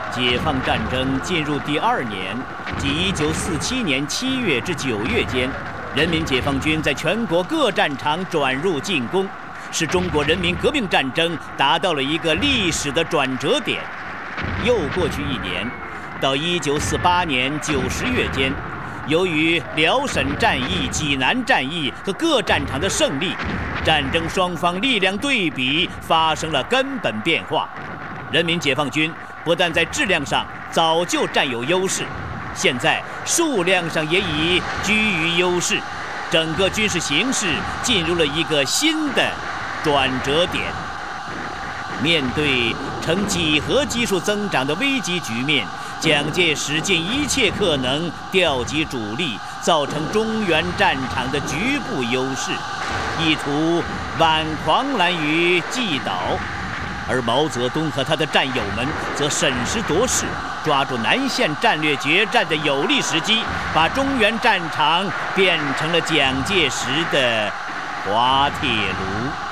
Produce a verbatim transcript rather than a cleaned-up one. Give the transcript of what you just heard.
解放战争进入第二年，即一九四七年七月至九月间，人民解放军在全国各战场转入进攻，使中国人民革命战争达到了一个历史的转折点。又过去一年，到一九四八年九十月间，由于辽沈战役、济南战役和各战场的胜利，战争双方力量对比发生了根本变化。人民解放军不但在质量上早就占有优势，现在数量上也已居于优势，整个军事形势进入了一个新的转折点。面对呈几何基数增长的危急局面，蒋介石尽一切可能调集主力，造成中原战场的局部优势，意图挽狂澜于既倒。而毛泽东和他的战友们则审时度势，抓住南线战略决战的有利时机，把中原战场变成了蒋介石的滑铁卢。